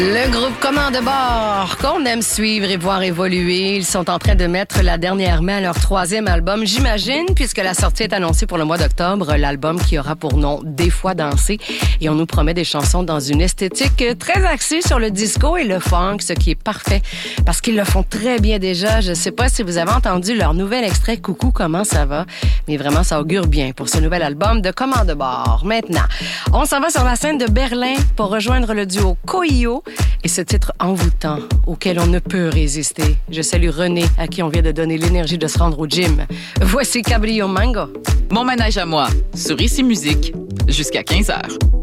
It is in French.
Le groupe Commande Bord, qu'on aime suivre et voir évoluer, ils sont en train de mettre la dernière main à leur 3e album, j'imagine, puisque la sortie est annoncée pour le mois d'octobre, l'album qui aura pour nom Des fois danser. Et on nous promet des chansons dans une esthétique très axée sur le disco et le funk, ce qui est parfait, parce qu'ils le font très bien déjà. Je sais pas si vous avez entendu leur nouvel extrait « Coucou, comment ça va ?» Mais vraiment, ça augure bien pour ce nouvel album de Commande Bord. Maintenant, on s'en va sur la scène de Berlin pour rejoindre le duo Coio et ce titre envoûtant auquel on ne peut résister. Je salue René, à qui on vient de donner l'énergie de se rendre au gym. Voici Cabrillo Mango. Mon manège à moi, sur Ici Musique, jusqu'à 15h.